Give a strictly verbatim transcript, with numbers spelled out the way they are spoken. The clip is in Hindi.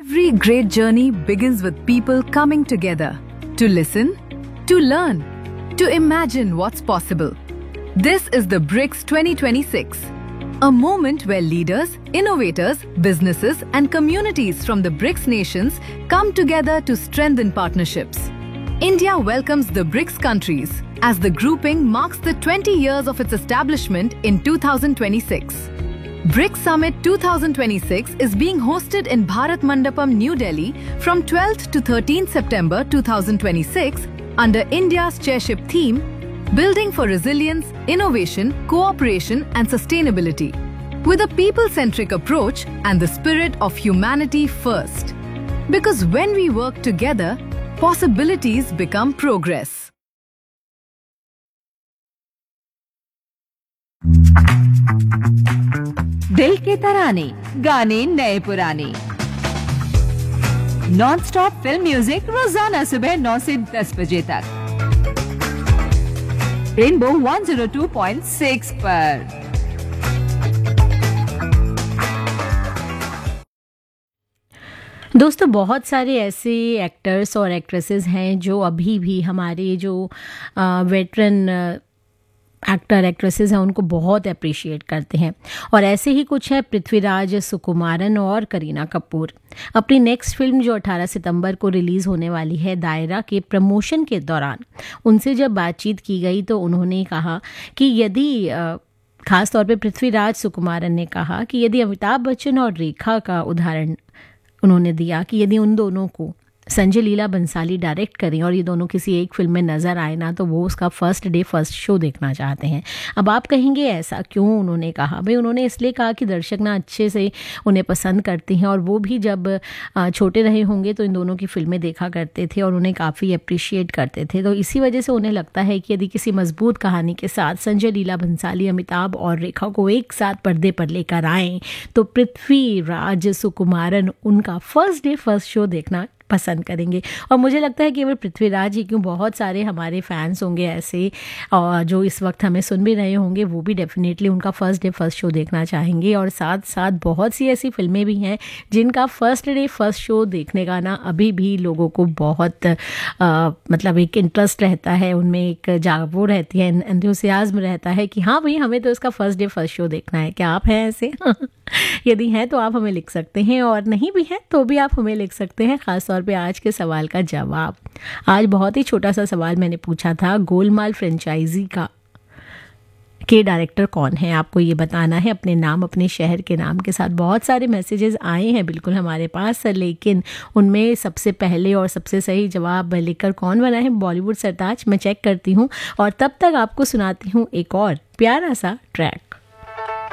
Every great journey begins with people coming together to listen, to learn, to imagine what's possible. This is the BRICS twenty twenty-six, a moment where leaders, innovators, businesses and communities from the BRICS nations come together to strengthen partnerships. India welcomes the BRICS countries as the grouping marks the twenty years of its establishment in two thousand twenty-six. BRICS Summit twenty twenty-six is being hosted in Bharat Mandapam, New Delhi from twelfth to thirteenth September two thousand twenty-six under India's chairship theme, Building for Resilience, Innovation, Cooperation and Sustainability, with a people-centric approach and the spirit of humanity first. Because when we work together, possibilities become progress. दिल के तराने, गाने नए पुराने, नॉन स्टॉप फिल्म म्यूजिक रोजाना सुबह नौ से दस बजे तक rainbow one zero two point six पर। दोस्तों, बहुत सारे ऐसे एक्टर्स और एक्ट्रेसेस हैं जो अभी भी हमारे जो वेटरन एक्टर एक्ट्रेसेस हैं उनको बहुत अप्रिशिएट करते हैं, और ऐसे ही कुछ है पृथ्वीराज सुकुमारन और करीना कपूर। अपनी नेक्स्ट फिल्म जो अठारह सितंबर को रिलीज़ होने वाली है, दायरा, के प्रमोशन के दौरान उनसे जब बातचीत की गई तो उन्होंने कहा कि यदि ख़ास तौर पे पृथ्वीराज सुकुमारन ने कहा कि यदि अमिताभ बच्चन और रेखा का उदाहरण उन्होंने दिया कि यदि उन दोनों को संजय लीला बंसाली डायरेक्ट करें और ये दोनों किसी एक फिल्म में नज़र आए ना, तो वो उसका फर्स्ट डे फर्स्ट शो देखना चाहते हैं। अब आप कहेंगे ऐसा क्यों उन्होंने कहा? भाई, उन्होंने इसलिए कहा कि दर्शक ना अच्छे से उन्हें पसंद करते हैं, और वो भी जब छोटे रहे होंगे तो इन दोनों की फिल्में देखा करते थे और उन्हें काफ़ी अप्रिशिएट करते थे। तो इसी वजह से उन्हें लगता है कि यदि किसी मजबूत कहानी के साथ संजय लीला बंसाली, अमिताभ और रेखा को एक साथ पर्दे पर लेकर आएँ तो पृथ्वीराज सुकुमारन उनका फर्स्ट डे फर्स्ट शो देखना पसंद करेंगे। और मुझे लगता है कि केवल पृथ्वीराज ही क्यों, बहुत सारे हमारे फैंस होंगे ऐसे और जो इस वक्त हमें सुन भी रहे होंगे, वो भी डेफिनेटली उनका फर्स्ट डे फर्स्ट शो देखना चाहेंगे। और साथ साथ बहुत सी ऐसी फिल्में भी हैं जिनका फर्स्ट डे फर्स्ट शो देखने का ना अभी भी लोगों को बहुत आ, मतलब एक इंटरेस्ट रहता है, उनमें एक जागो रहती है, एंथुसियाज्म रहता है कि हाँ भाई, हमें तो इसका फर्स्ट डे फर्स्ट शो देखना है। क्या आप हैं ऐसे? यदि हैं तो आप हमें लिख सकते हैं, और नहीं भी हैं तो भी आप हमें लिख सकते हैं। ख़ास तौर पे आज के सवाल का जवाब, आज बहुत ही छोटा सा सवाल मैंने पूछा था, गोलमाल फ्रेंचाइजी का के डायरेक्टर कौन है? आपको ये बताना है अपने नाम, अपने शहर के नाम के साथ। बहुत सारे मैसेजेस आए हैं बिल्कुल हमारे पास, लेकिन उनमें सबसे पहले और सबसे सही जवाब लिखकर कौन बना है? बॉलीवुड सरताज। मैं चेक करती हूँ और तब तक आपको सुनाती हूँ एक और प्यारा सा ट्रैक।